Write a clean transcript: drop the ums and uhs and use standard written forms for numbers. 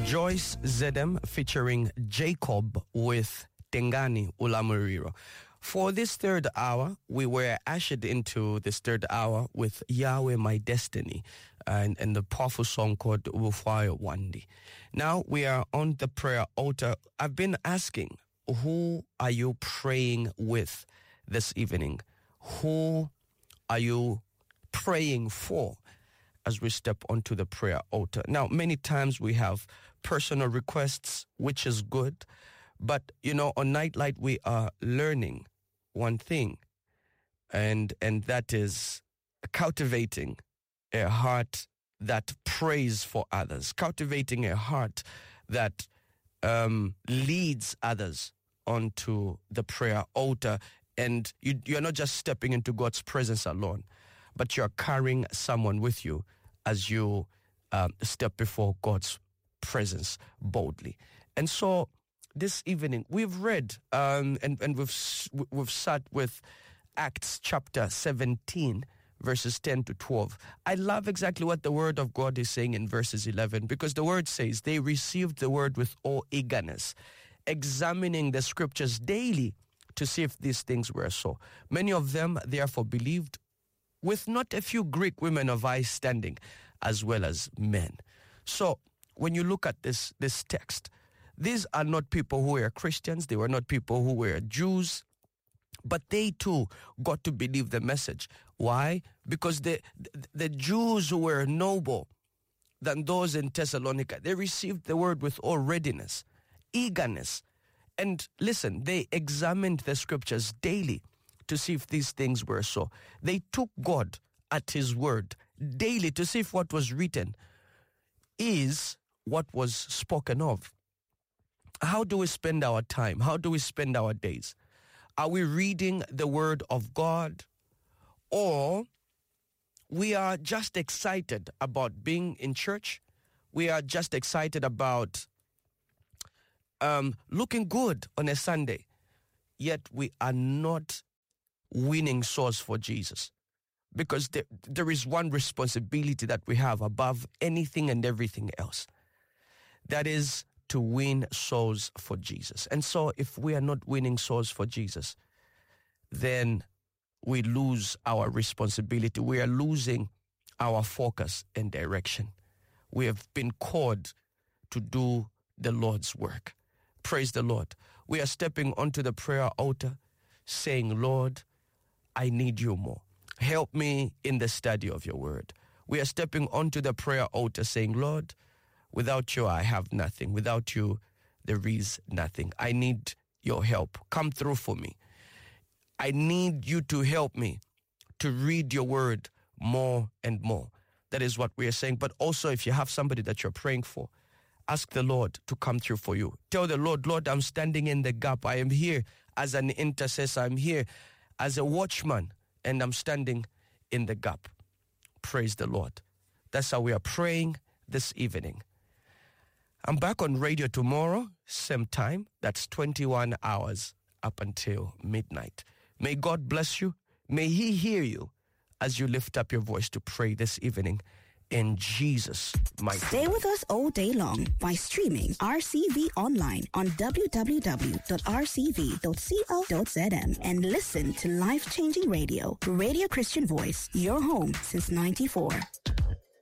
Joyce Zedem featuring Jacob with Tengani Ulamuriro. For this third hour, we were ushered into this third hour with Yahweh My Destiny and the powerful song called Wufwayo Wandi. Now we are on the prayer altar. I've been asking, who are you praying with this evening? Who are you praying for as we step onto the prayer altar? Now, many times we have personal requests, which is good. But, you know, on Nightlight, we are learning one thing, and that is cultivating a heart that prays for others, cultivating a heart that leads others onto the prayer altar. And you're not just stepping into God's presence alone, but you're carrying someone with you as you step before God's presence boldly. And so this evening we've read and we've sat with Acts chapter 17 verses 10 to 12. I love exactly what the word of God is saying in verses 11, because the word says they received the word with all eagerness, examining the scriptures daily to see if these things were so. Many of them therefore believed, with not a few Greek women of high standing as well as men. So when you look at this text, these are not people who were Christians. They were not people who were Jews. But they too got to believe the message. Why? Because the Jews who were noble than those in Thessalonica, they received the word with all readiness, eagerness. And listen, they examined the scriptures daily to see if these things were so. They took God at his word daily to see if what was written is what was spoken of. How do we spend our time? How do we spend our days? Are we reading the word of God, or we are just excited about being in church? We are just excited about looking good on a Sunday, yet we are not winning souls for Jesus. Because there is one responsibility that we have above anything and everything else. That is to win souls for Jesus. And so if we are not winning souls for Jesus, then we lose our responsibility. We are losing our focus and direction. We have been called to do the Lord's work. Praise the Lord. We are stepping onto the prayer altar saying, Lord, I need you more. Help me in the study of your word. We are stepping onto the prayer altar saying, Lord, without you, I have nothing. Without you, there is nothing. I need your help. Come through for me. I need you to help me to read your word more and more. That is what we are saying. But also, if you have somebody that you're praying for, ask the Lord to come through for you. Tell the Lord, Lord, I'm standing in the gap. I am here as an intercessor. I'm here as a watchman, and I'm standing in the gap. Praise the Lord. That's how we are praying this evening. I'm back on radio tomorrow, same time. That's 21 hours up until midnight. May God bless you. May he hear you as you lift up your voice to pray this evening in Jesus' mighty name. Stay with us all day long by streaming RCV online on www.rcv.co.zm and listen to life-changing radio, Radio Christian Voice, your home since '94.